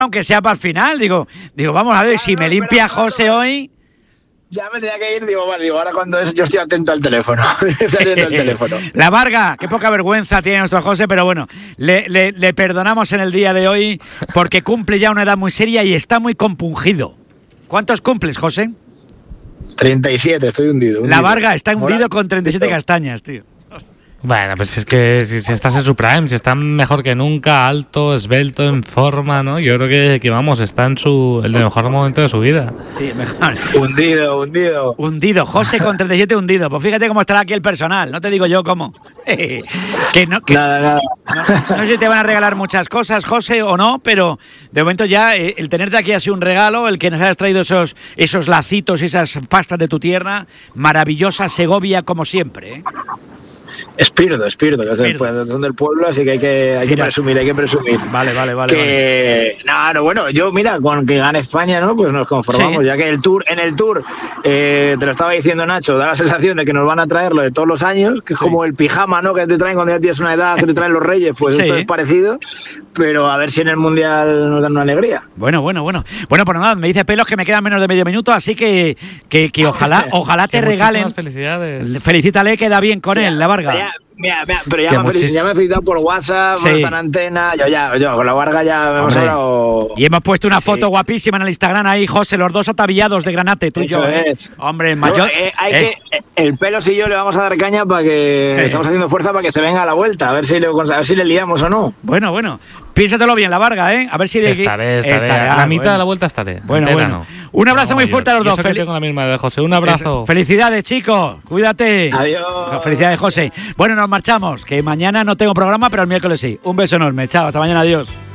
aunque sea para el final. Digo, vamos a ver, si me limpia José hoy... Ya me tenía que ir, vale, ahora cuando es, yo estoy atento al teléfono, saliendo el teléfono. La Varga, qué poca vergüenza tiene nuestro José, pero bueno, le perdonamos en el día de hoy porque cumple ya una edad muy seria y está muy compungido. ¿Cuántos cumples, José? 37, estoy hundido. La Varga está hundido con 37 castañas, tío. Bueno, pues es que si estás en su prime, si está mejor que nunca, alto, esbelto, en forma, ¿no? Yo creo que vamos, está en el mejor momento de su vida. Sí, mejor. Hundido. Hundido, José con 37 hundido. Pues fíjate cómo estará aquí el personal, no te digo yo cómo. Nada. No sé si te van a regalar muchas cosas, José, o no, pero de momento ya el tenerte aquí ha sido un regalo, el que nos hayas traído esos lacitos, esas pastas de tu tierra, maravillosa Segovia como siempre, ¿eh? Espírito, son del pueblo, así que hay que presumir. Vale. No, bueno, yo mira, con que gane España, ¿no? Pues nos conformamos, sí. Ya que en el Tour, te lo estaba diciendo Nacho, da la sensación de que nos van a traer lo de todos los años, que es como el pijama, ¿no? Que te traen cuando ya tienes una edad, que te traen los Reyes, pues esto es parecido, pero a ver si en el Mundial nos dan una alegría. Bueno, pues nada, me dice Pelos que me quedan menos de medio minuto, así que ojalá te regalen. Felicidades. Felicítale, queda bien con él, la Varga. Mira, pero ya me ha felicitado por WhatsApp, está en antena, yo con la Varga ya hemos hablado. Y hemos puesto una foto guapísima en el Instagram ahí, José, los dos ataviados de granate, tú y yo. Es. Hombre, mayor. El Pelos y yo le vamos a dar caña para que estamos haciendo fuerza para que se venga a la vuelta, a ver si le liamos o no. Bueno. Piénsatelo bien, la Varga, ¿eh? A ver si estaré. A la mitad de la vuelta estaré. Bueno. Un abrazo muy fuerte a los dos. Yo tengo la misma de José. Un abrazo. Felicidades, chicos. Cuídate. Adiós. Felicidades, José. Bueno, nos marchamos. Que mañana no tengo programa, pero el miércoles sí. Un beso enorme. Chao. Hasta mañana. Adiós.